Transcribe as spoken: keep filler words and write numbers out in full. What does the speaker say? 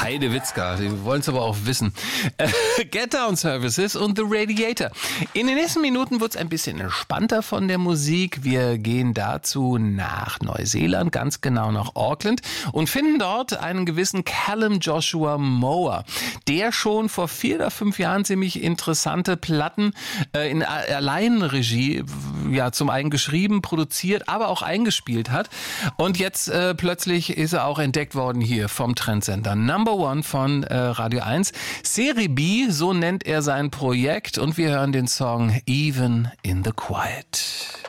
Heidewitzka, Sie wollen es aber auch wissen. Äh, Get Down Services und The Radiator. In den nächsten Minuten wird es ein bisschen entspannter von der Musik. Wir gehen dazu nach Neuseeland, ganz genau nach Auckland und finden dort einen gewissen Callum Joshua Mower, der schon vor vier oder fünf Jahren ziemlich interessante Platten äh, in Alleinregie ja, zum einen geschrieben, produziert, aber auch eingespielt hat. Und jetzt äh, plötzlich ist er auch entdeckt worden hier vom Trendsender Number One von äh, Radio eins. Serie B, so nennt er sein Projekt. Und wir hören den Song Even in the Quiet.